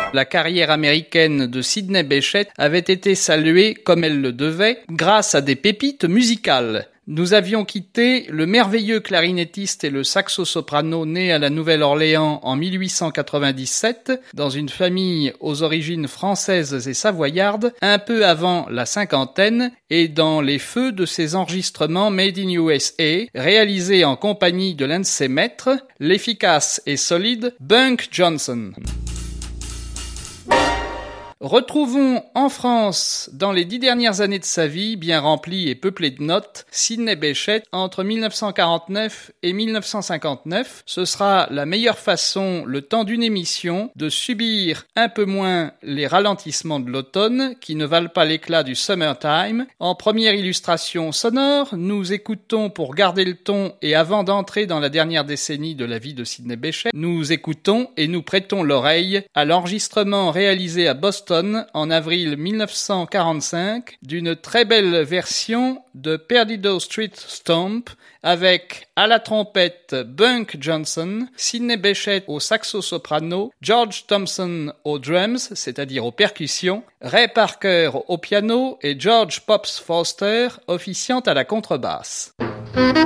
La carrière américaine de Sidney Bechet avait été saluée comme elle le devait grâce à des pépites musicales. Nous avions quitté le merveilleux clarinettiste et le saxo-soprano né à la Nouvelle-Orléans en 1897 dans une famille aux origines françaises et savoyardes un peu avant la cinquantaine et dans les feux de ses enregistrements Made in USA réalisés en compagnie de l'un de ses maîtres, l'efficace et solide Bunk Johnson. Retrouvons en France, dans les 10 dernières années de sa vie, bien remplies et peuplées de notes, Sidney Bechet entre 1949 et 1959. Ce sera la meilleure façon, le temps d'une émission, de subir un peu moins les ralentissements de l'automne, qui ne valent pas l'éclat du summertime. En première illustration sonore, nous écoutons, pour garder le ton et avant d'entrer dans la dernière décennie de la vie de Sidney Bechet, nous écoutons et nous prêtons l'oreille à l'enregistrement réalisé à Boston en avril 1945 d'une très belle version de Perdido Street Stomp avec à la trompette Bunk Johnson, Sidney Bechet au saxo-soprano, George Thompson aux drums, c'est-à-dire aux percussions, Ray Parker au piano et George Pops Foster officiant à la contrebasse.